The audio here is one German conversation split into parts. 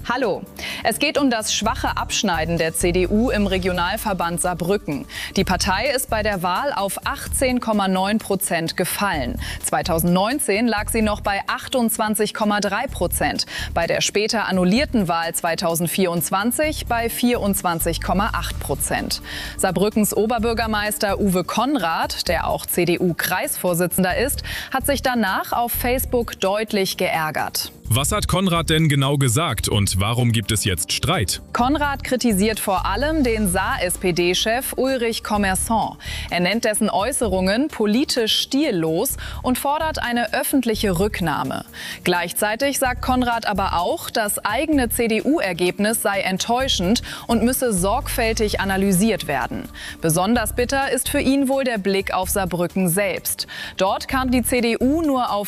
Hallo, es geht um das schwache Abschneiden der CDU im Regionalverband Saarbrücken. Die Partei ist bei der Wahl auf 18,9% gefallen. 2019 lag sie noch bei 28,3%. Bei der später annullierten Wahl 2024 bei 24,8%. Saarbrückens Oberbürgermeister Uwe Conrad, der auch CDU-Kreisvorsitzender ist, hat sich danach auf Facebook deutlich geärgert. Was hat Conrad denn genau gesagt und warum gibt es jetzt Streit? Conrad kritisiert vor allem den Saar-SPD-Chef Ulrich Commerçant. Er nennt dessen Äußerungen politisch stillos und fordert eine öffentliche Rücknahme. Gleichzeitig sagt Conrad aber auch, das eigene CDU-Ergebnis sei enttäuschend und müsse sorgfältig analysiert werden. Besonders bitter ist für ihn wohl der Blick auf Saarbrücken selbst. Dort kam die CDU nur auf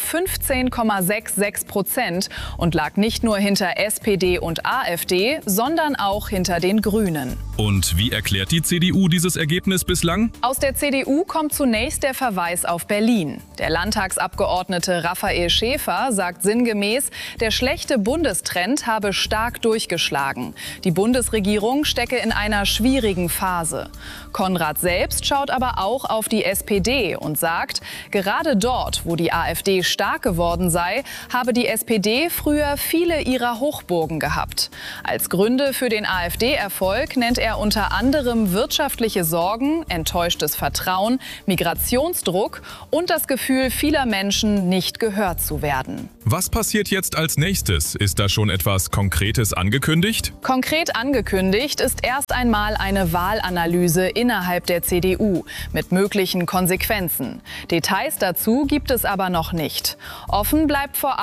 15,66% und lag nicht nur hinter SPD und AfD, sondern auch hinter den Grünen. Und wie erklärt die CDU dieses Ergebnis bislang? Aus der CDU kommt zunächst der Verweis auf Berlin. Der Landtagsabgeordnete Raphael Schäfer sagt sinngemäß, der schlechte Bundestrend habe stark durchgeschlagen. Die Bundesregierung stecke in einer schwierigen Phase. Conrad selbst schaut aber auch auf die SPD und sagt, gerade dort, wo die AfD stark geworden sei, habe die SPD früher viele ihrer Hochburgen gehabt. Als Gründe für den AfD-Erfolg nennt er unter anderem wirtschaftliche Sorgen, enttäuschtes Vertrauen, Migrationsdruck und das Gefühl vieler Menschen, nicht gehört zu werden. Was passiert jetzt als nächstes? Ist da schon etwas Konkretes angekündigt? Konkret angekündigt ist erst einmal eine Wahlanalyse innerhalb der CDU mit möglichen Konsequenzen. Details dazu gibt es aber noch nicht. Offen bleibt vor